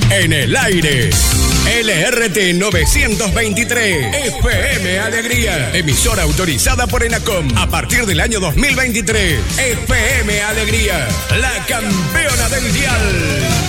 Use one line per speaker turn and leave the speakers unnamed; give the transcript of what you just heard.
En el aire, LRT 923, FM Alegría, emisora autorizada por ENACOM a partir del año 2023. FM Alegría, la campeona del dial.